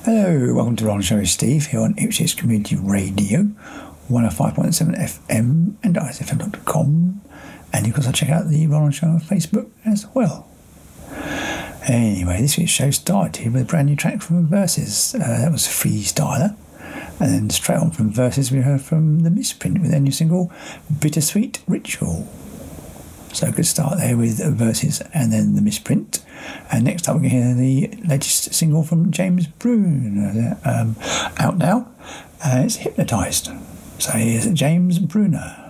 Hello, welcome to Roland Show. Steve here on Ipswich Community Radio, 105.7 FM and isfm.com. And of course, I'll check out the Roland Show on Facebook as well. Anyway, this week's show started with a brand new track from Versus. That was Freestyler. And then straight on from Versus, we heard from The Misprint with their new single, Bittersweet Ritual. So a good start there with Versus and then The Misprint. And next up we're going to hear the latest single from James Bruner, out now. It's Hypnotised. So here's James Bruner.